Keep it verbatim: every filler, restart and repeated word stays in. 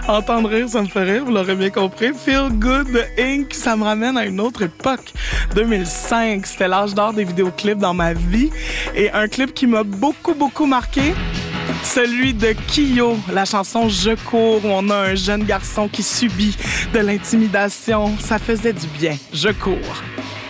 Entendre rire, ça me fait rire, vous l'aurez bien compris. Feel Good de Ink, ça me ramène à une autre époque. deux mille cinq, c'était l'âge d'or des vidéoclips dans ma vie. Et un clip qui m'a beaucoup, beaucoup marqué, celui de Kyo, la chanson « Je cours » où on a un jeune garçon qui subit de l'intimidation. Ça faisait du bien. Je cours.